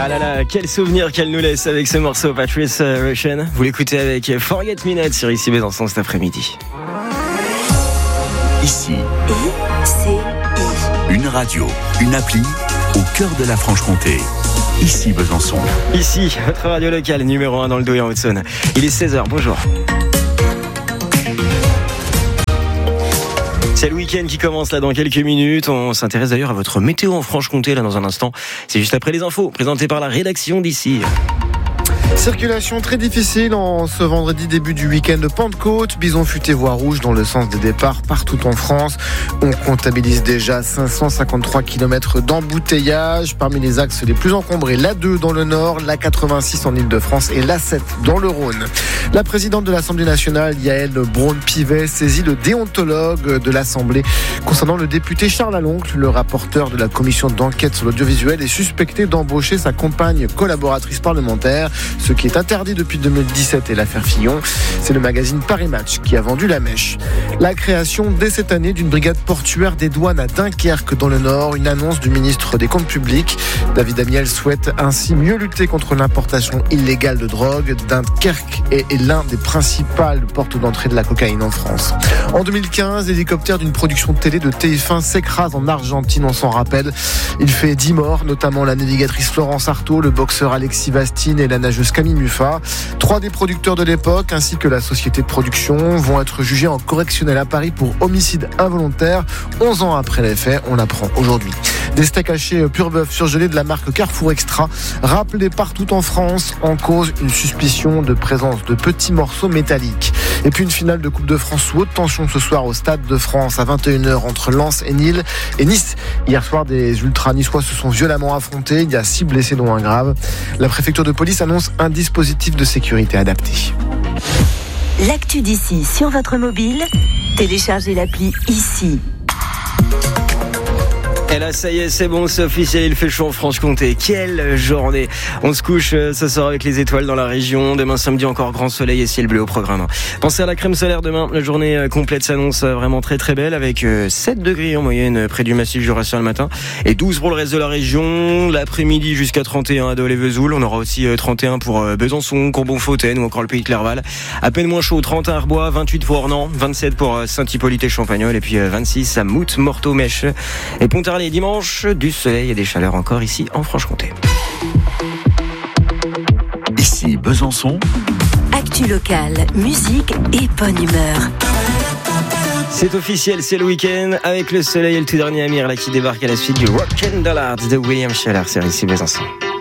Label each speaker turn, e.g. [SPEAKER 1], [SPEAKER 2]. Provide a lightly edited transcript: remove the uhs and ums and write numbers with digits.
[SPEAKER 1] Ah là là, quel souvenir qu'elle nous laisse avec ce morceau, Patrice Rushen. Vous l'écoutez avec Forget Me Not sur Ici Besançon cet après-midi.
[SPEAKER 2] Ici, une radio, une appli au cœur de la Franche-Comté. Ici Besançon.
[SPEAKER 1] Ici, votre radio locale numéro 1 dans le Doubs et en Haute-Saône. Il est 16h, bonjour. C'est le week-end qui commence là dans quelques minutes. On s'intéresse d'ailleurs à votre météo en Franche-Comté là dans un instant. C'est juste après les infos présentées par la rédaction d'Ici.
[SPEAKER 3] Circulation très difficile en ce vendredi début du week-end de Pentecôte. Bison futé voie rouge dans le sens des départs partout en France. On comptabilise déjà 553 km d'embouteillage. Parmi les axes les plus encombrés, l'A2 dans le nord, l'A86 en Ile-de-France et l'A7 dans le Rhône. La présidente de l'Assemblée nationale, Yaël Braun-Pivet, saisit le déontologue de l'Assemblée concernant le député Charles Aloncle. Le rapporteur de la commission d'enquête sur l'audiovisuel est suspecté d'embaucher sa compagne collaboratrice parlementaire, ce qui est interdit depuis 2017 et l'affaire Fillon. C'est le magazine Paris Match qui a vendu la mèche. La création dès cette année d'une brigade portuaire des douanes à Dunkerque dans le Nord, une annonce du ministre des Comptes publics. David Amiel souhaite ainsi mieux lutter contre l'importation illégale de drogue. Dunkerque est l'un des principales portes d'entrée de la cocaïne en France. En 2015, l'hélicoptère d'une production de télé de TF1 s'écrase en Argentine, on s'en rappelle. Il fait 10 morts, notamment la navigatrice Florence Artaud, le boxeur Alexis Bastine et la nageuse Camille Muffat. 3 des producteurs de l'époque, ainsi que la société de production, vont être jugés en correctionnel à Paris pour homicide involontaire. 11 ans après les faits, on l'apprend aujourd'hui. Des steaks hachés pur bœuf surgelés de la marque Carrefour Extra, rappelés partout en France, en cause une suspicion de présence de petits morceaux métalliques. Et puis une finale de Coupe de France sous haute tension ce soir au Stade de France à 21h entre Lens et Nice. Hier soir, des ultras niçois se sont violemment affrontés. Il y a 6 blessés dont un grave. La préfecture de police annonce un dispositif de sécurité adapté.
[SPEAKER 4] L'actu d'ici sur votre mobile, téléchargez l'appli Ici.
[SPEAKER 1] Et là, ça y est, c'est bon, c'est officiel, il fait chaud en Franche-Comté. Quelle journée! On se couche ce soir avec les étoiles dans la région. Demain samedi, encore grand soleil et ciel bleu au programme. Pensez à la crème solaire demain. La journée complète s'annonce vraiment très très belle avec 7 degrés en moyenne près du massif jurassien le matin et 12 pour le reste de la région. L'après-midi jusqu'à 31 à Dole-et-Vesoul. On aura aussi 31 pour Besançon, Courbon-Fontaine ou encore le Pays de Clerval. À peine moins chaud, 30 à Arbois, 28 pour Ornans, 27 pour Saint-Hippolyte et Champagnol et puis 26 à Mout, Morteau, Mèche et Pontarlier. Dimanche, du soleil et des chaleurs encore ici en Franche-Comté.
[SPEAKER 2] Ici Besançon.
[SPEAKER 4] Actu locale, musique et bonne humeur.
[SPEAKER 1] C'est officiel, c'est le week-end avec le soleil et le tout dernier Amir là qui débarque à la suite du Rock'n'Dollard de William Scheller sur Ici Besançon.